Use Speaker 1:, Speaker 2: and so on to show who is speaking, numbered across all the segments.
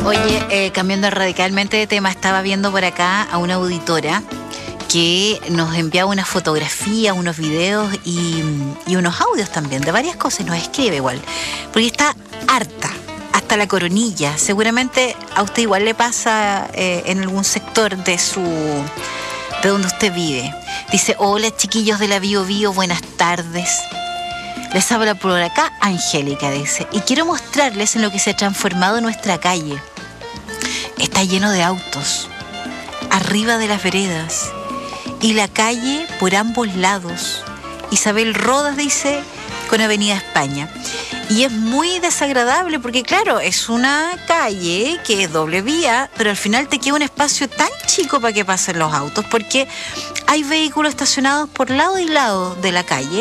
Speaker 1: Oye, cambiando radicalmente de tema, estaba viendo por acá a una auditora que nos enviaba unas fotografías, unos videos y unos audios también, de varias cosas, nos escribe igual, porque está harta, hasta la coronilla. Seguramente a usted igual le pasa en algún sector de donde usted vive. Dice: hola chiquillos de la Bio Bio, buenas tardes. Les habla por acá Angélica, dice, y quiero mostrarles en lo que se ha transformado nuestra calle. Está lleno de autos, arriba de las veredas, y la calle por ambos lados. Isabel Rodas, dice, con Avenida España. Y es muy desagradable porque, claro, es una calle que es doble vía, pero al final te queda un espacio tan chico para que pasen los autos, porque hay vehículos estacionados por lado y lado de la calle.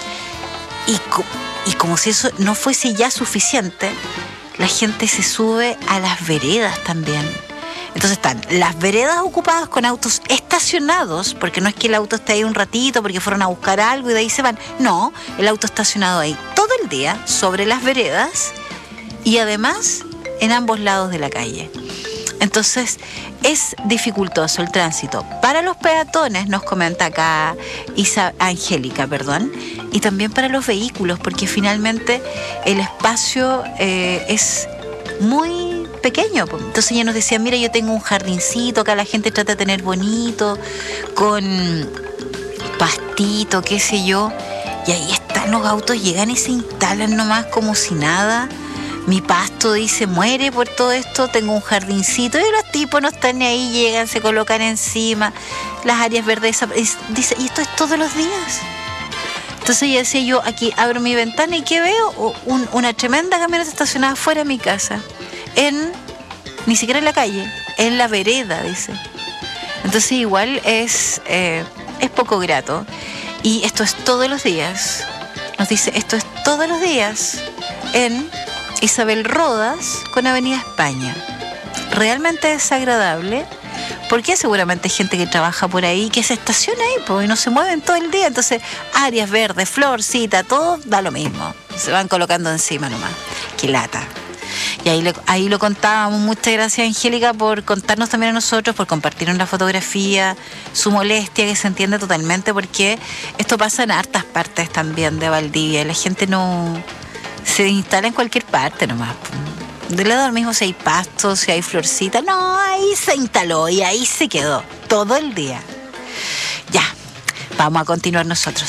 Speaker 1: Y como si eso no fuese ya suficiente, la gente se sube a las veredas también. Entonces están las veredas ocupadas con autos estacionados, porque no es que el auto esté ahí un ratito porque fueron a buscar algo y de ahí se van. No, el auto estacionado ahí todo el día sobre las veredas y además en ambos lados de la calle. Entonces es dificultoso el tránsito para los peatones, nos comenta acá Angélica, y también para los vehículos, porque finalmente el espacio es muy pequeño. Entonces ella nos decía: mira, yo tengo un jardincito, acá la gente trata de tener bonito, con pastito, qué sé yo, y ahí están los autos, llegan y se instalan nomás como si nada. Mi pasto, dice, muere por todo esto, tengo un jardincito, y los tipos no están ni ahí, llegan, se colocan encima, las áreas verdes, dice, y esto es todos los días. Entonces ella decía: yo aquí abro mi ventana y ¿qué veo? Una tremenda camioneta estacionada fuera de mi casa, ni siquiera en la calle, en la vereda, dice. Entonces igual es poco grato, y esto es todos los días, nos dice, esto es todos los días en Isabel Rodas con Avenida España. Realmente desagradable, porque seguramente hay gente que trabaja por ahí, que se estaciona ahí, y no se mueven todo el día. Entonces, áreas verdes, florcita, todo da lo mismo. Se van colocando encima nomás. Qué lata. Y ahí lo contábamos. Muchas gracias, Angélica, por contarnos también a nosotros, por compartirnos la fotografía, su molestia, que se entiende totalmente, porque esto pasa en hartas partes también de Valdivia, y la gente no se instala en cualquier parte nomás. De lado mismo, si hay pasto, si hay florcita, no, ahí se instaló y ahí se quedó todo el día. Ya, vamos a continuar nosotros.